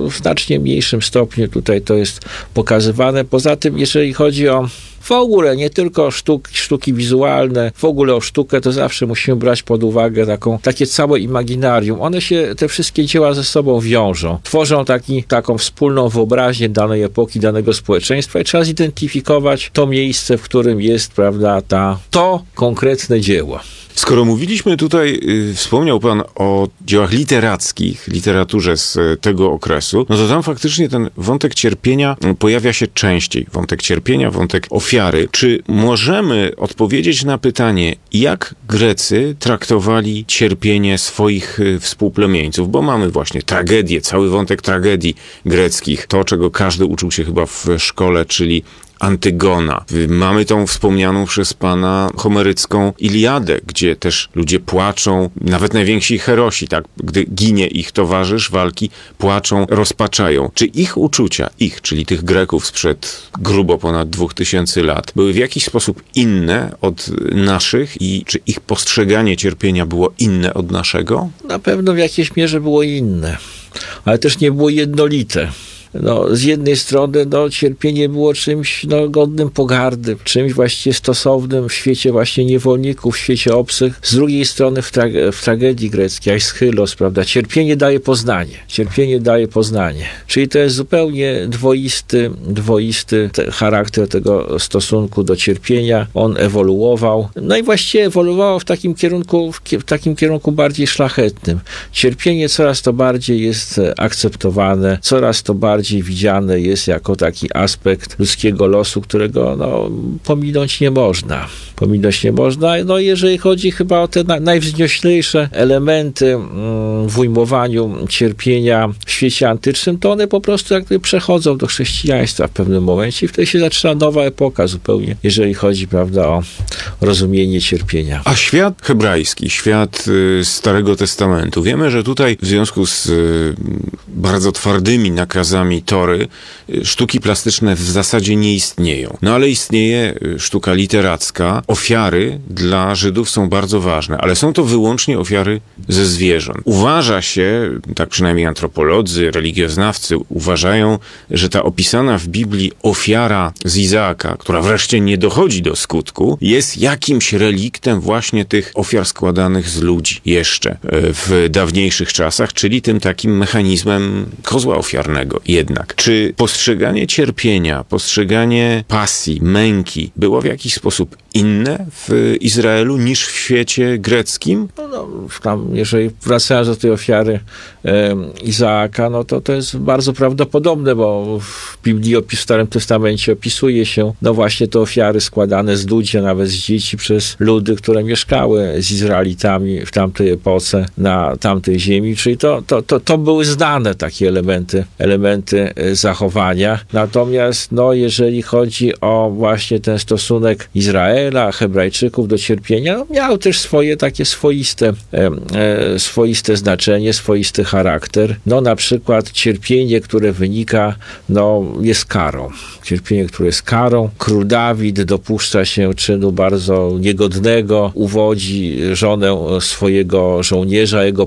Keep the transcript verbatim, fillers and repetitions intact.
w znacznie mniejszym stopniu tutaj to jest pokazywane. Poza tym, jeżeli chodzi o w ogóle nie tylko sztuki, sztuki wizualne, w ogóle o sztukę, to zawsze musimy brać pod uwagę taką, takie całe imaginarium. One się, te wszystkie dzieła ze sobą wiążą. Tworzą taki, taką wspólną wyobraźnię danej epoki, danego społeczeństwa i trzeba zidentyfikować to miejsce, w którym jest, prawda, ta, to konkretne dzieło. Skoro mówiliśmy tutaj, y, wspomniał pan o dziełach literackich, literaturze z y, tego okresu, no to tam faktycznie ten wątek cierpienia y, pojawia się częściej. Wątek cierpienia, wątek ofiary. Czy możemy odpowiedzieć na pytanie, jak Grecy traktowali cierpienie swoich y, współplemieńców? Bo mamy właśnie tragedię, cały wątek tragedii greckich. To, czego każdy uczył się chyba w szkole, czyli Antygona. Mamy tą wspomnianą przez pana homerycką Iliadę, gdzie też ludzie płaczą, nawet najwięksi herosi, tak, gdy ginie ich towarzysz walki, płaczą, rozpaczają. Czy ich uczucia, ich, czyli tych Greków sprzed grubo ponad dwóch tysięcy lat, były w jakiś sposób inne od naszych i czy ich postrzeganie cierpienia było inne od naszego? Na pewno w jakiejś mierze było inne, ale też nie było jednolite. No, z jednej strony no, cierpienie było czymś no, godnym pogardy, czymś właściwie stosownym w świecie właśnie niewolników, w świecie obcych. Z drugiej strony w, tra- w tragedii greckiej, Aeschylos, prawda, cierpienie daje poznanie. Cierpienie daje poznanie. Czyli to jest zupełnie dwoisty, dwoisty te charakter tego stosunku do cierpienia. On ewoluował. No i właściwie ewoluował w takim kierunku, w, ki- w takim kierunku bardziej szlachetnym. Cierpienie coraz to bardziej jest akceptowane, coraz to bardziej widziane jest jako taki aspekt ludzkiego losu, którego no, pominąć nie można. Pominąć nie można. No jeżeli chodzi chyba o te na, najwznioślejsze elementy mm, w ujmowaniu cierpienia w świecie antycznym, to one po prostu jakby przechodzą do chrześcijaństwa w pewnym momencie i wtedy się zaczyna nowa epoka zupełnie, jeżeli chodzi, prawda, o rozumienie cierpienia. A świat hebrajski, świat y, Starego Testamentu, wiemy, że tutaj w związku z y, bardzo twardymi nakazami Tory, y, sztuki plastyczne w zasadzie nie istnieją. No ale istnieje y, sztuka literacka. Ofiary dla Żydów są bardzo ważne, ale są to wyłącznie ofiary ze zwierząt. Uważa się, tak przynajmniej antropolodzy, religioznawcy uważają, że ta opisana w Biblii ofiara z Izaaka, która wreszcie nie dochodzi do skutku, jest jakimś reliktem właśnie tych ofiar składanych z ludzi jeszcze w dawniejszych czasach, czyli tym takim mechanizmem kozła ofiarnego jednak. Czy postrzeganie cierpienia, postrzeganie pasji, męki było w jakiś sposób inne w Izraelu niż w świecie greckim? No, no, tam, jeżeli wracając do tej ofiary e, Izaaka, no to to jest bardzo prawdopodobne, bo w Biblii, w Starym Testamencie opisuje się no właśnie te ofiary składane z ludzi, a nawet z dzieci przez ludy, które mieszkały z Izraelitami w tamtej epoce na tamtej ziemi, czyli to, to, to, to były znane takie elementy, elementy zachowania. Natomiast no, jeżeli chodzi o właśnie ten stosunek Izraela, Hebrajczyków do cierpienia, no, miał też swoje takie swoiste, e, e, swoiste znaczenie, swoisty charakter. No na przykład cierpienie, które wynika, no jest karą. Cierpienie, które jest karą. Król Dawid dopuszcza się czynu bardzo niegodnego, uwodzi żonę swojego żołnierza, jego